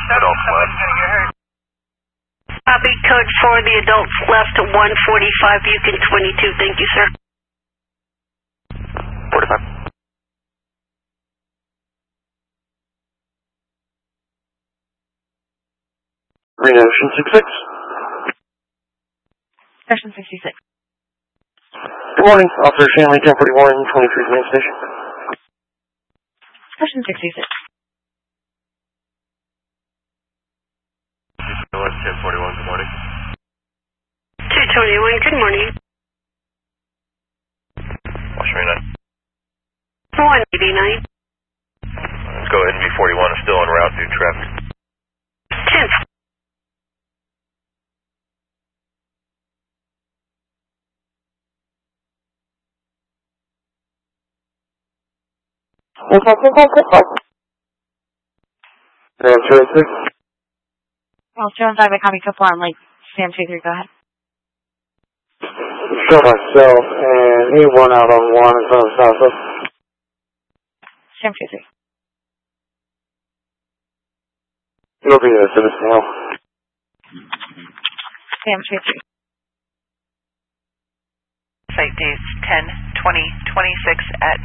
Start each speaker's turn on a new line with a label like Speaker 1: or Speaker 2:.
Speaker 1: adults left.
Speaker 2: Copy, code 4, the adults left to 145, Yukon 22. Thank you, sir.
Speaker 1: 45.
Speaker 3: Green Ocean 66.
Speaker 4: Ocean 66.
Speaker 3: Good morning, Officer Shanley, 1041, 23's main station.
Speaker 4: Ocean 66.
Speaker 1: West 1041, good morning.
Speaker 2: 221, good morning.
Speaker 1: Washington
Speaker 2: 189.
Speaker 1: Let's go ahead and be 41. I'm still en route due to traffic.
Speaker 2: 10.
Speaker 4: Well, Jones, I have a copy code 4 on Lake Sam 23. Go ahead.
Speaker 3: Show myself and anyone out on 1 in front of Southwest.
Speaker 4: Sam 23.
Speaker 3: It'll be a citizen now.
Speaker 4: Sam 23.
Speaker 5: Site dates 10, 20, 26 at